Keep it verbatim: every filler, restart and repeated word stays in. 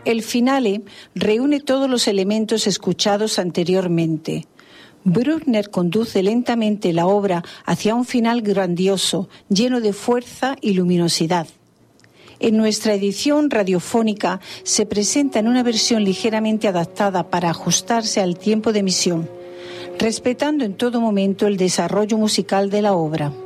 El finale reúne todos los elementos escuchados anteriormente. Bruckner conduce lentamente la obra hacia un final grandioso, lleno de fuerza y luminosidad. En nuestra edición radiofónica se presenta en una versión ligeramente adaptada para ajustarse al tiempo de emisión, respetando en todo momento el desarrollo musical de la obra.